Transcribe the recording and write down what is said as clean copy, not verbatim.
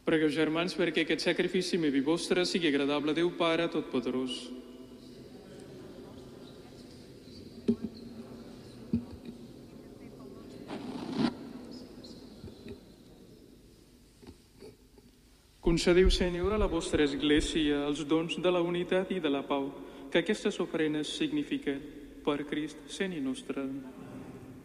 Pregueu, germans, perquè aquest sacrifici meu i vostre sigui agradable a Déu Pare Totpoderós. Concediu, Senyor, a la vostra Església els dons de la unitat i de la pau, que aquestes ofrenes signifiquen per Crist, Senyor nostre.